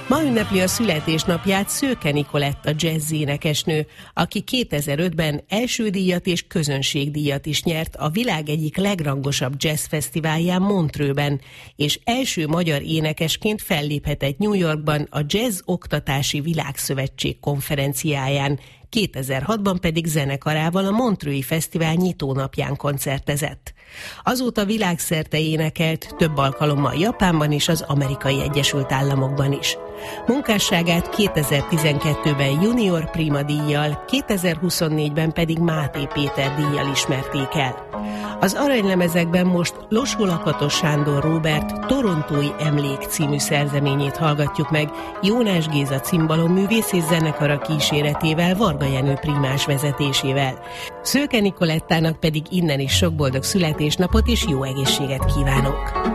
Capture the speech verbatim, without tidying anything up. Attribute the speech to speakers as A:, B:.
A: Ma ünnepli a születésnapját Szőke Nikoletta jazz-énekesnő, aki kétezer-ötben első díjat és közönségdíjat is nyert a világ egyik legrangosabb jazzfesztiválján Montreuxben, és első magyar énekesként felléphetett New Yorkban a Jazz Oktatási Világszövetség konferenciáján, kétezer-hatban pedig zenekarával a Montreuxi Fesztivál nyitónapján koncertezett. Azóta világszerte énekelt, több alkalommal Japánban és az Amerikai Egyesült Államokban is. Munkásságát kétezer-tizenkettőben Junior Prima díjjal, kétezer-huszonnégyben pedig Máté Péter díjjal ismerték el. Az aranylemezekben most Losó-Lakatos Sándor Róbert Torontói Emlék című szerzeményét hallgatjuk meg Jónás Géza cimbalomművész és zenekara kíséretével, Varga Jenő primás vezetésével. Szőke Nikolettának pedig innen is sok boldog születésnapot és jó egészséget kívánok!